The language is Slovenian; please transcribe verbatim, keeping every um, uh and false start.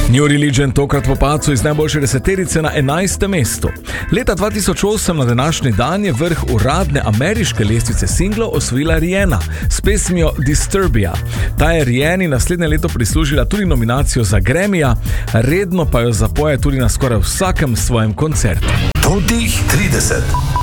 New Religion tokrat po padcu iz najboljše deseterice na enajstem mestu. Leta dva tisoč osem na današnji dan je vrh uradne ameriške lestvice singlov osvojila Rihanna s pesmijo Disturbia. Ta je Rihanni naslednje leto prislužila tudi nominacijo za Grammyja, redno pa jo zapoje tudi na skoraj vsakem svojem koncertu. Top trideset.